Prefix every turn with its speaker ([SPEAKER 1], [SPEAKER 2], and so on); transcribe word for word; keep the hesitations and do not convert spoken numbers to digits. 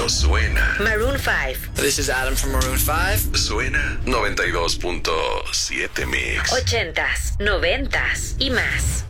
[SPEAKER 1] Solo suena.
[SPEAKER 2] Maroon five.
[SPEAKER 3] This is Adam from Maroon five.
[SPEAKER 1] Suena noventa y dos punto siete Mix.
[SPEAKER 2] Ochentas, noventas y más.